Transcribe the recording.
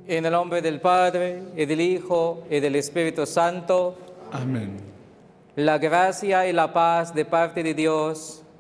En el nombre del Padre, y del Hijo, y del Espíritu Santo, Amén. la gracia y la paz de parte de Dios